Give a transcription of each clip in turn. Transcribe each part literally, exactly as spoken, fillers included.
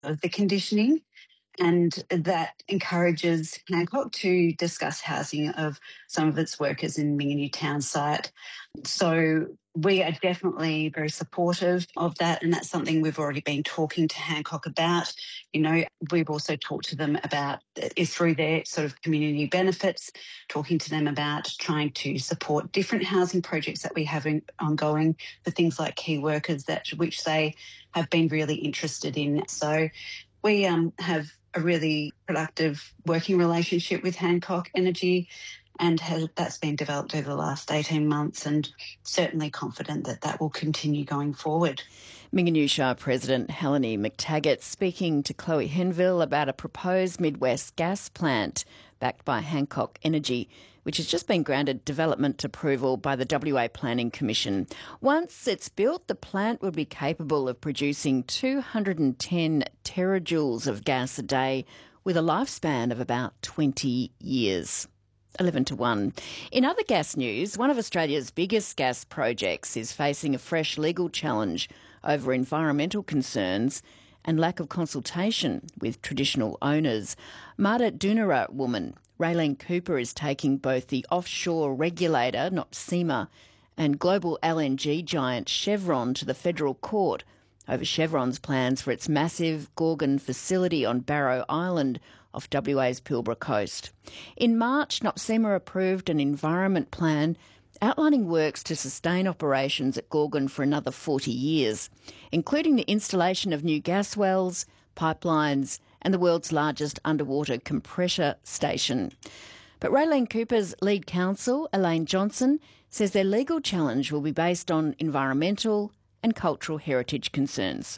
of the conditioning, and that encourages Hancock to discuss housing of some of its workers in Minganoo town site. So we are definitely very supportive of that, and that's something we've already been talking to Hancock about. You know, we've also talked to them about, is through their sort of community benefits, talking to them about trying to support different housing projects that we have in, ongoing for things like key workers, that which they have been really interested in. So we um, have a really productive working relationship with Hancock Energy, and has, that's been developed over the last eighteen months, and certainly confident that that will continue going forward. Minganoo Shire President Helene McTaggart speaking to Chloe Henville about a proposed Midwest gas plant backed by Hancock Energy, which has just been granted development approval by the W A Planning Commission. Once it's built, the plant will be capable of producing two hundred ten terajoules of gas a day with a lifespan of about twenty years. eleven to one. In other gas news, one of Australia's biggest gas projects is facing a fresh legal challenge over environmental concerns and lack of consultation with traditional owners. Mada Doonara woman Raylene Cooper is taking both the offshore regulator, NOPSEMA, and global L N G giant Chevron to the federal court over Chevron's plans for its massive Gorgon facility on Barrow Island off W A's Pilbara coast. In March, NOPSEMA approved an environment plan outlining works to sustain operations at Gorgon for another forty years, including the installation of new gas wells, pipelines, and the world's largest underwater compressor station. But Raylene Cooper's lead counsel, Elaine Johnson, says their legal challenge will be based on environmental and cultural heritage concerns.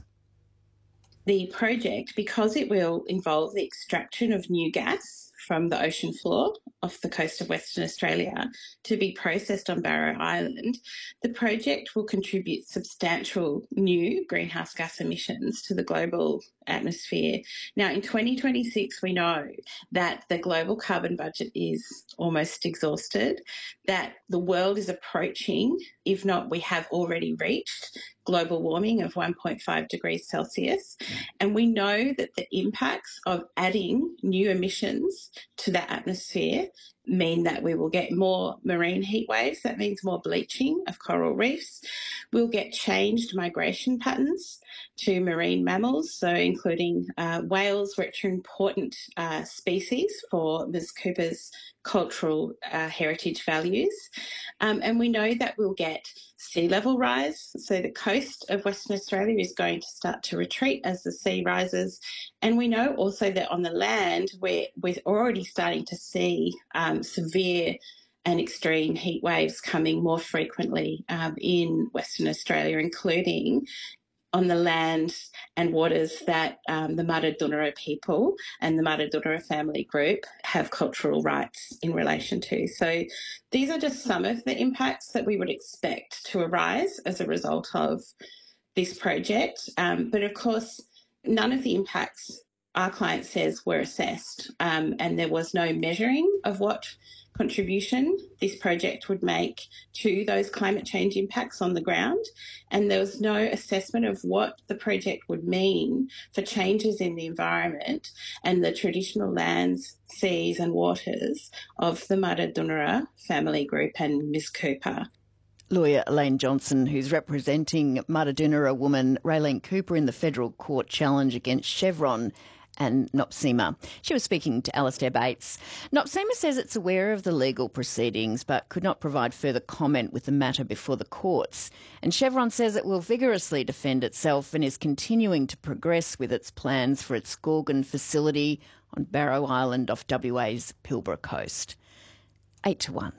The project, because it will involve the extraction of new gas from the ocean floor off the coast of Western Australia to be processed on Barrow Island, the project will contribute substantial new greenhouse gas emissions to the global atmosphere. Now, in twenty twenty-six, we know that the global carbon budget is almost exhausted, that the world is approaching, if not we have already reached, global warming of one point five degrees Celsius. And we know that the impacts of adding new emissions to the atmosphere mean that we will get more marine heat waves. That means more bleaching of coral reefs. We'll get changed migration patterns to marine mammals, so including uh, whales, which are important uh, species for Miz Cooper's cultural uh, heritage values. Um, and we know that we'll get sea level rise. So the coast of Western Australia is going to start to retreat as the sea rises. And we know also that on the land, we're, we're already starting to see um, severe and extreme heat waves coming more frequently um, in Western Australia, including on the land and waters that um, the Mada Doonara people and the Mada Doonara family group have cultural rights in relation to. So these are just some of the impacts that we would expect to arise as a result of this project. Um, but of course, none of the impacts, our client says, were assessed, um, and there was no measuring of what contribution this project would make to those climate change impacts on the ground, and there was no assessment of what the project would mean for changes in the environment and the traditional lands, seas and waters of the Mada Doonara family group and Miz Cooper. Lawyer Elaine Johnson, who's representing Mada Doonara woman Raylene Cooper in the federal court challenge against Chevron and NOPSEMA. She was speaking to Alastair Bates. NOPSEMA says it's aware of the legal proceedings but could not provide further comment with the matter before the courts. And Chevron says it will vigorously defend itself and is continuing to progress with its plans for its Gorgon facility on Barrow Island off W A's Pilbara coast. Eight to one.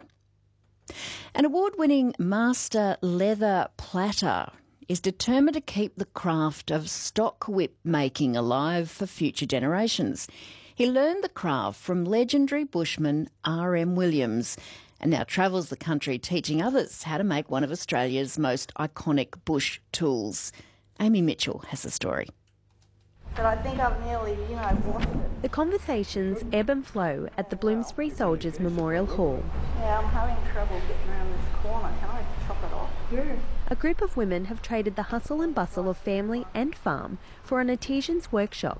An award-winning master leather platter is determined to keep the craft of stock whip making alive for future generations. He learned the craft from legendary bushman R M Williams and now travels the country teaching others how to make one of Australia's most iconic bush tools. Amy Mitchell has the story. But I think I've nearly, you know, wanted it. The conversations ebb and flow at the Bloomsbury Soldiers Memorial Hall. Yeah, I'm having trouble getting around this corner. Can I chop it off? Yeah. A group of women have traded the hustle and bustle of family and farm for an artisan's workshop